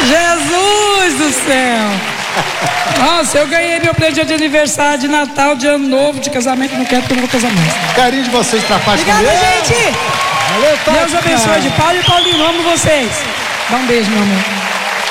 Jesus do céu! Nossa, eu ganhei meu presente de aniversário, de Natal, de Ano Novo, de casamento, não quero porque eu não vou casar mais. Carinho de vocês pra Fátima. Obrigada, gente! Valeu, Tati. Deus abençoe de Paulo e Paulinho, amo vocês. Dá um beijo, meu amor.